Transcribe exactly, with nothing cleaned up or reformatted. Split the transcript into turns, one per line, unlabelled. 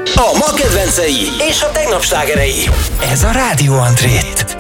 A ma kedvencei és a tegnap slágerei. Ez a Rádió Andrét.